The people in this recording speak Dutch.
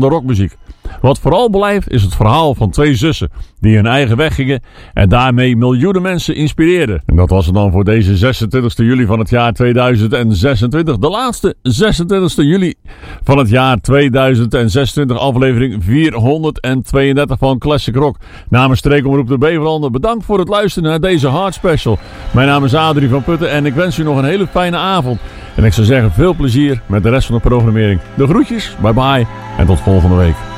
de rockmuziek. Wat vooral blijft is het verhaal van twee zussen die hun eigen weg gingen en daarmee miljoenen mensen inspireerden. En dat was het dan voor deze 26 juli van het jaar 2026. De laatste 26 juli van het jaar 2026, aflevering 432 van Classic Rock. Namens Streekomroep de Beverlanden, bedankt voor het luisteren naar deze Hard Special. Mijn naam is Adrie van Putten en ik wens u nog een hele fijne avond. En ik zou zeggen, veel plezier met de rest van de programmering. De groetjes, bye bye en tot volgende week.